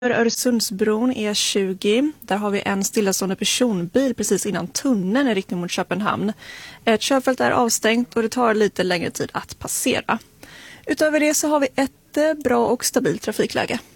Öresundsbron E20, där har vi en stillastående personbil precis innan tunneln i riktning mot Köpenhamn. Ett körfält är avstängt och det tar lite längre tid att passera. Utöver det så har vi ett bra och stabilt trafikläge.